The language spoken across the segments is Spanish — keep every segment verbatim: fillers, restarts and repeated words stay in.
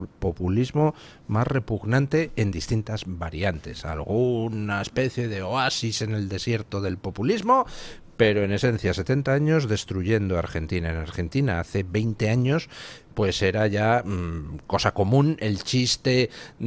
populismo más repugnante en distintas variantes. Alguna especie de oasis en el desierto del populismo, pero en esencia setenta años destruyendo Argentina. En Argentina hace veinte años pues era ya mmm, cosa común el chiste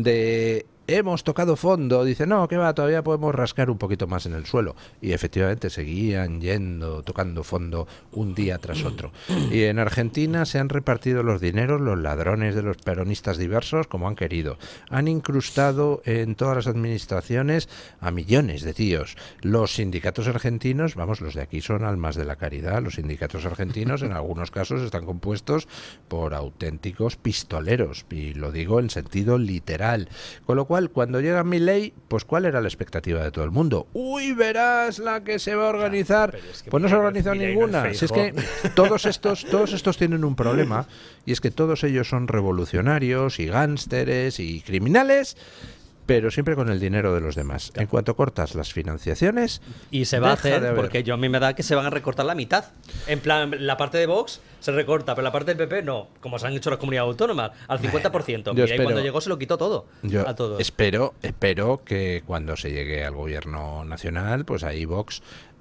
de hemos tocado fondo, dice no, que va, todavía podemos rascar un poquito más en el suelo, y efectivamente seguían yendo, tocando fondo un día tras otro. Y en Argentina se han repartido los dineros los ladrones de los peronistas diversos como han querido, han incrustado en todas las administraciones a millones de tíos. Los sindicatos argentinos, vamos, los de aquí son almas de la caridad, los sindicatos argentinos en algunos casos están compuestos por auténticos pistoleros, y lo digo en sentido literal, con lo cual cuando llega Milei, pues ¿cuál era la expectativa de todo el mundo? Uy, verás la que se va a organizar. Claro, es que pues no se ha organizado ninguna. No, si es que todos estos, todos estos tienen un problema, y es que todos ellos son revolucionarios y gánsteres y criminales, pero siempre con el dinero de los demás. En cuanto cortas las financiaciones... Y se va a hacer, porque yo a mí me da que se van a recortar la mitad. En plan, la parte de Vox se recorta, pero la parte del P P no, como se han hecho las comunidades autónomas, al cincuenta por ciento. Bueno, y ahí cuando llegó se lo quitó todo yo a todos. Espero, espero que cuando se llegue al gobierno nacional, pues ahí Vox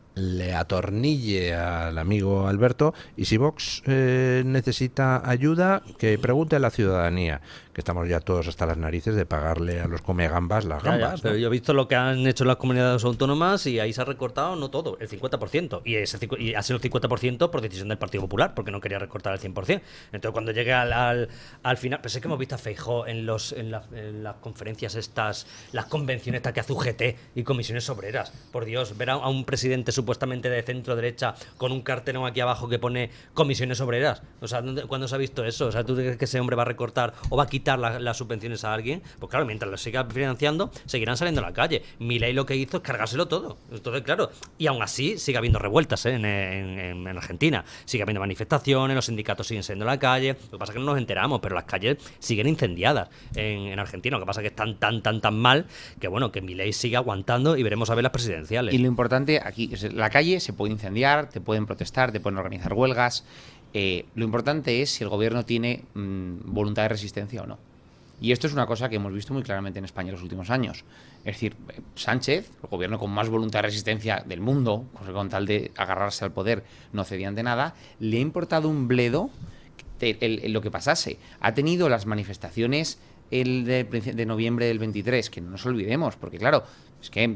le atornille al amigo Alberto, y si Vox eh, necesita ayuda, que pregunte a la ciudadanía, que estamos ya todos hasta las narices de pagarle a los comegambas las gambas. Ya, ya, pero ¿no? Yo he visto lo que han hecho las comunidades autónomas y ahí se ha recortado no todo, el cincuenta por ciento, y, ese, y ha sido el cincuenta por ciento por decisión del Partido Popular, porque no quería recortar el cien por ciento. Entonces cuando llegue al, al, al final, pues es que hemos visto a Feijóo en, los, en, la, en las conferencias estas, las convenciones estas que hace U G T y comisiones obreras, por Dios, ver a, a un presidente supuestamente de centro derecha con un cartelón aquí abajo que pone comisiones obreras, o sea, ¿cuándo se ha visto eso? O sea, ¿tú crees que ese hombre va a recortar o va a quitar la, las subvenciones a alguien? Pues claro, mientras lo siga financiando, seguirán saliendo a la calle. Milei lo que hizo es cargárselo todo. Entonces, claro, y aún así sigue habiendo revueltas, ¿eh? en, en, en Argentina. Sigue habiendo manifestaciones, los sindicatos siguen saliendo a la calle. Lo que pasa es que no nos enteramos, pero las calles siguen incendiadas en, en Argentina. Lo que pasa es que están tan, tan, tan mal que, bueno, que Milei sigue aguantando y veremos a ver las presidenciales. Y lo importante aquí es la calle se puede incendiar, te pueden protestar, te pueden organizar huelgas. Eh, lo importante es si el gobierno tiene mmm, voluntad de resistencia o no. Y esto es una cosa que hemos visto muy claramente en España en los últimos años. Es decir, Sánchez, el gobierno con más voluntad de resistencia del mundo, con tal de agarrarse al poder, no cedía ante nada, le ha importado un bledo el, el, el, lo que pasase. Ha tenido las manifestaciones el de, de noviembre del veintitrés, que no nos olvidemos, porque claro, es que...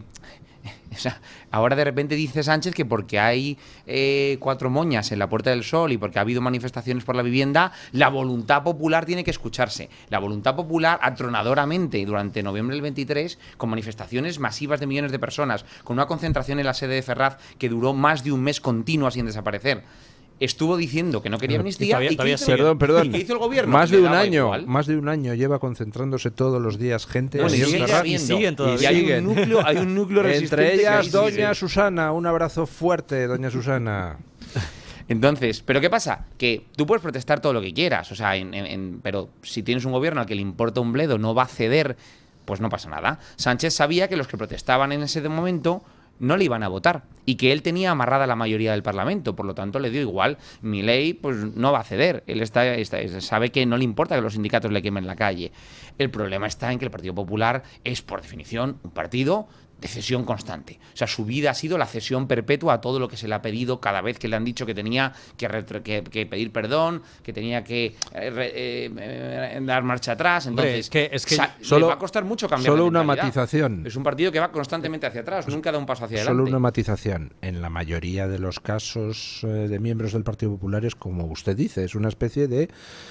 O sea, ahora de repente dice Sánchez que porque hay eh, cuatro moñas en la Puerta del Sol y porque ha habido manifestaciones por la vivienda, la voluntad popular tiene que escucharse. La voluntad popular, atronadoramente, durante noviembre del veintitrés, con manifestaciones masivas de millones de personas, con una concentración en la sede de Ferraz que duró más de un mes continua sin desaparecer, estuvo diciendo que no quería amnistía. Todavía, ¿Y todavía qué hizo, perdón, perdón. ¿y qué hizo el gobierno? Más de un año, igual. más de un año lleva concentrándose todos los días gente. Bueno, en y sigue Ferraz, habiendo. Y siguen todavía. Y hay un núcleo, hay un núcleo resistente. Entre ellas, que doña sigue. Susana. Un abrazo fuerte, doña Susana. Entonces, ¿pero qué pasa? Que tú puedes protestar todo lo que quieras, o sea, en, en, en, pero si tienes un gobierno al que le importa un bledo, no va a ceder, pues no pasa nada. Sánchez sabía que los que protestaban en ese momento no le iban a votar y que él tenía amarrada la mayoría del Parlamento, por lo tanto le dio igual. Milei pues no va a ceder, él está, está, sabe que no le importa que los sindicatos le quemen la calle. El problema está en que el Partido Popular es, por definición, un partido de cesión constante. O sea, su vida ha sido la cesión perpetua a todo lo que se le ha pedido cada vez que le han dicho que tenía que, retro, que, que pedir perdón, que tenía que eh, eh, eh, dar marcha atrás. Entonces, Hombre, es que, es que sa- solo, le va a costar mucho cambiar Solo de una mentalidad. matización. Es un partido que va constantemente hacia atrás, nunca da un paso hacia adelante. Solo una matización. En la mayoría de los casos eh, de miembros del Partido Popular es como usted dice, es una especie de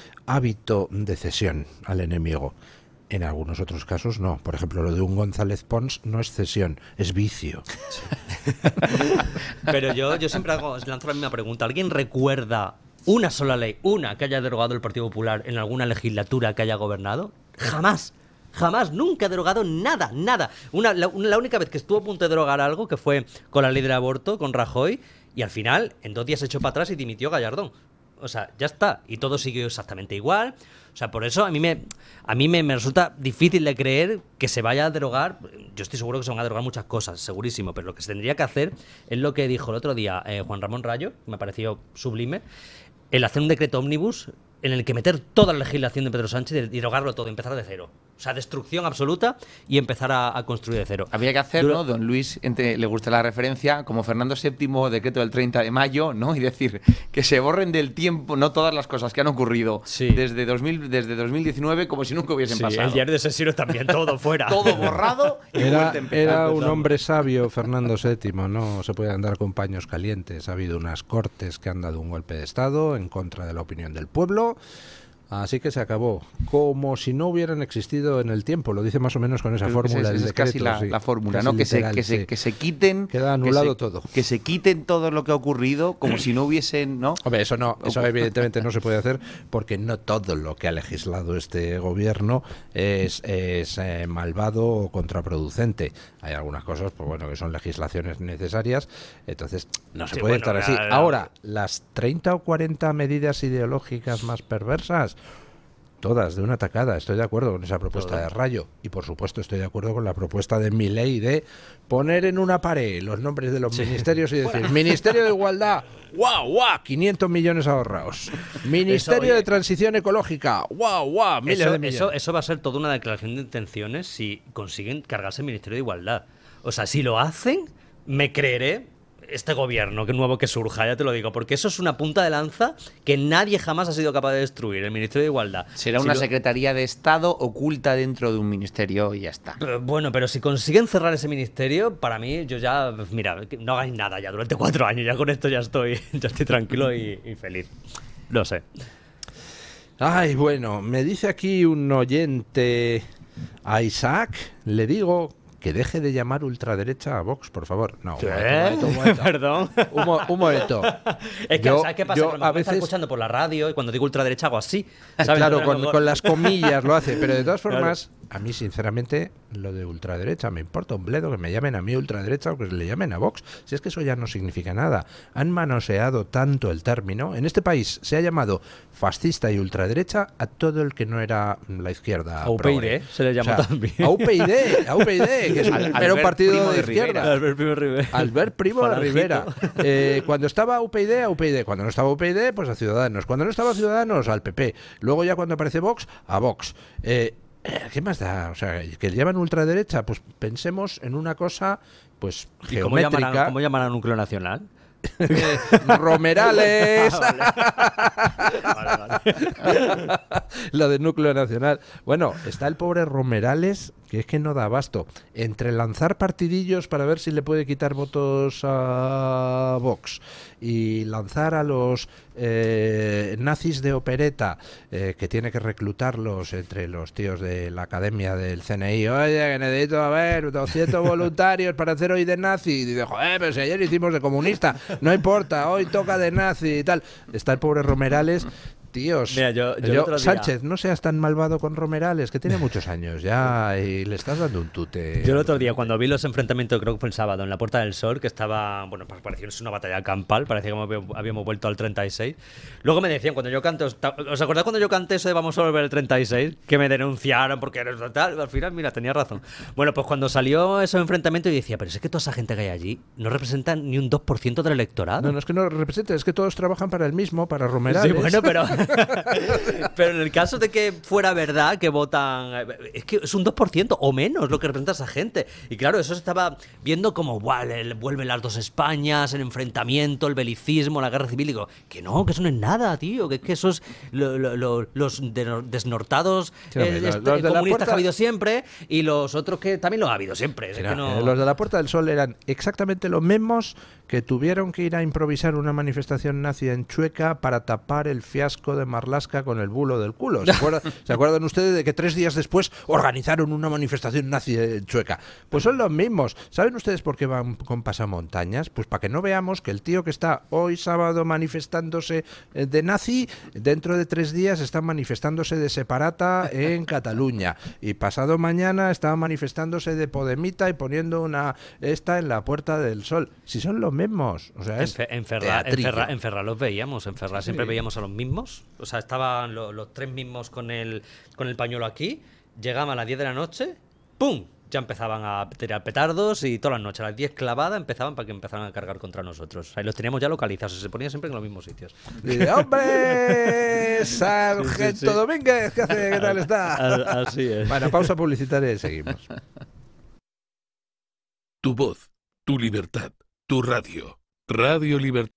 hábito de cesión al enemigo. En algunos otros casos no. Por ejemplo, lo de un González Pons no es cesión, es vicio. Pero yo, yo siempre hago, lanzo la misma pregunta. ¿Alguien recuerda una sola ley, una que haya derogado el Partido Popular en alguna legislatura que haya gobernado? Jamás. Jamás, nunca ha derogado nada, nada. Una, la, la única vez que estuvo a punto de derogar algo, que fue con la ley del aborto, con Rajoy, y al final, en dos días se echó para atrás y dimitió Gallardón. O sea, ya está. Y todo siguió exactamente igual. O sea, por eso a mí me a mí me, me resulta difícil de creer que se vaya a derogar. Yo estoy seguro que se van a derogar muchas cosas, segurísimo. Pero lo que se tendría que hacer es lo que dijo el otro día eh, Juan Ramón Rayo, que me pareció sublime, el hacer un decreto ómnibus en el que meter toda la legislación de Pedro Sánchez y derogarlo todo, empezar de cero. O sea, destrucción absoluta y empezar a, a construir de cero. Había que hacer, Duro... ¿no? Don Luis, entre, le gusta la referencia, como Fernando séptimo, decreto del treinta de mayo, ¿no? Y decir que se borren del tiempo, no todas las cosas que han ocurrido sí. desde, dos mil, desde dos mil diecinueve como si nunca hubiesen sí, pasado. El diario de sesiones también, todo fuera. Todo borrado y Era, era un hombre sabio, Fernando séptimo, no se puede andar con paños calientes. Ha habido unas cortes que han dado un golpe de Estado en contra de la opinión del pueblo. Así que se acabó, como si no hubieran existido en el tiempo, lo dice más o menos con esa Creo fórmula. Es, es, es casi la, sí, la fórmula, ¿no? Que se, que, sí. se, que se quiten... Queda anulado que se, todo. Que se quiten todo lo que ha ocurrido, como si no hubiesen, ¿no? Hombre, eso no, eso evidentemente no se puede hacer, porque no todo lo que ha legislado este gobierno es, es eh, malvado o contraproducente. Hay algunas cosas, pues bueno, que son legislaciones necesarias, entonces no se sí, puede bueno, estar así. La, la, Ahora, las treinta o cuarenta medidas ideológicas más perversas, todas de una tacada. Estoy de acuerdo con esa propuesta Todo. de Rayo y por supuesto estoy de acuerdo con la propuesta de Milei de poner en una pared los nombres de los sí. ministerios y decir Ministerio de Igualdad, guau, guau, quinientos millones ahorrados. Ministerio eso, de Transición Ecológica, guau, guau, miles eso, de millones. Eso, eso va a ser toda una declaración de intenciones si consiguen cargarse el Ministerio de Igualdad. O sea, si lo hacen, me creeré este gobierno que nuevo que surja, ya te lo digo, porque eso es una punta de lanza que nadie jamás ha sido capaz de destruir, el Ministerio de Igualdad. Será si una lo... Secretaría de Estado oculta dentro de un ministerio y ya está. Bueno, pero si consiguen cerrar ese ministerio, para mí, yo ya, mira, no hagáis nada ya durante cuatro años, ya con esto ya estoy, ya estoy tranquilo y, y feliz. Lo sé. Ay, bueno, me dice aquí un oyente, a Isaac, le digo que deje de llamar ultraderecha a Vox, por favor. No, ¿Qué? un momento, un momento. Perdón. Un, mo un momento. Es que, yo, ¿sabes qué pasa? Yo, a, a veces... me está escuchando por la radio y cuando digo ultraderecha hago así. ¿sabes? Claro, con, con las comillas lo hace, pero de todas formas, claro. A mí, sinceramente, lo de ultraderecha me importa un bledo que me llamen a mí ultraderecha o que le llamen a Vox. Si es que eso ya no significa nada. Han manoseado tanto el término. En este país se ha llamado fascista y ultraderecha a todo el que no era la izquierda. A U P y D se le llama o sea, también. A U P y D, a U P y D, que es el primero partido de, de izquierda. Albert Primo de Rivera. Albert Primo de Rivera. Eh, cuando estaba U P y D, a U P y D. Cuando no estaba U P y D, pues a Ciudadanos. Cuando no estaba Ciudadanos, al P P. Luego ya cuando aparece Vox, a Vox. Eh, ¿Qué más da? O sea, que le llaman ultraderecha, pues pensemos en una cosa, pues ¿Y geométrica. ¿Cómo llaman, ¿Cómo llaman a Núcleo Nacional? Romerales. Ah, vale. Vale, vale. Lo de Núcleo Nacional. Bueno, está el pobre Romerales, que es que no da abasto. Entre lanzar partidillos para ver si le puede quitar votos a Vox y lanzar a los eh, nazis de opereta, eh, que tiene que reclutarlos entre los tíos de la academia del C N I. Oye, que necesito, a ver, doscientos voluntarios para hacer hoy de nazi. Y dice, joder, pero si ayer hicimos de comunista. No importa, hoy toca de nazi y tal. Está el pobre Romerales. Tíos, Mira, yo, yo yo, otro día... Sánchez, no seas tan malvado con Romerales, que tiene muchos años ya y le estás dando un tute. Yo el otro día, cuando vi los enfrentamientos, creo que fue el sábado, en la Puerta del Sol, que estaba, bueno, parecía una batalla campal, parecía que habíamos vuelto al treinta y seis. Luego me decían, cuando yo canté, ¿os acordáis cuando yo canté eso de vamos a volver al treinta y seis? Que me denunciaron porque eres tal, al final, mira, tenía razón. Bueno, pues cuando salió esos enfrentamientos, yo decía, pero es que toda esa gente que hay allí no representa ni un dos por ciento del electorado. No, no es que no represente, es que todos trabajan para el mismo, para Romerales. Sí, bueno, pero... Pero en el caso de que fuera verdad que votan, es que es un dos por ciento o menos lo que representa esa gente. Y claro, eso se estaba viendo como, wow, vuelven las dos Españas, el enfrentamiento, el belicismo, la guerra civil. Y digo, que no, que eso no es nada, tío, que es que esos lo, lo, lo, los desnortados sí, eh, los, los comunistas puerta... que ha habido siempre y los otros que también lo ha habido siempre. Mira, que no... Los de la Puerta del Sol eran exactamente los mismos que tuvieron que ir a improvisar una manifestación nazi en Chueca para tapar el fiasco de Marlaska con el bulo del culo. ¿Se acuerdan, ¿se acuerdan ustedes de que tres días después organizaron una manifestación nazi en Chueca? Pues son los mismos. ¿Saben ustedes por qué van con pasamontañas? Pues para que no veamos que el tío que está hoy sábado manifestándose de nazi, dentro de tres días está manifestándose de separata en Cataluña. Y pasado mañana está manifestándose de podemita y poniendo una esta en la Puerta del Sol. Si son los mismos. O sea, es en, en, Ferra, en, Ferra, en Ferra los veíamos. En Ferra sí. Siempre veíamos a los mismos. O sea, estaban los, los tres mismos con el, con el pañuelo aquí. Llegaban a las diez de la noche. ¡Pum! ya empezaban a tirar petardos y todas las noches a las diez clavadas empezaban para que empezaran a cargar contra nosotros. Ahí los teníamos ya localizados, se ponían siempre en los mismos sitios. Dice, ¡hombre! ¡Sargento sí, sí, sí. Domínguez! ¿Qué hace? ¿Qué tal está? Así es. Bueno, pausa publicitaria y seguimos. Tu voz, tu libertad, tu radio. Radio Libertad.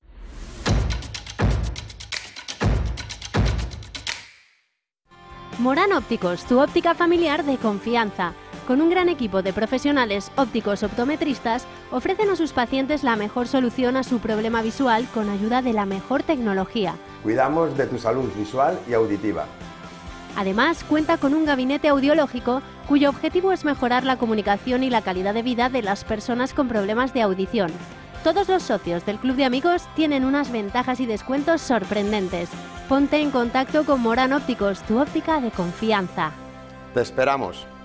Morán Ópticos, tu óptica familiar de confianza. Con un gran equipo de profesionales ópticos optometristas, ofrecen a sus pacientes la mejor solución a su problema visual con ayuda de la mejor tecnología. Cuidamos de tu salud visual y auditiva. Además, cuenta con un gabinete audiológico cuyo objetivo es mejorar la comunicación y la calidad de vida de las personas con problemas de audición. Todos los socios del Club de Amigos tienen unas ventajas y descuentos sorprendentes. Ponte en contacto con Morán Ópticos, tu óptica de confianza. Te esperamos.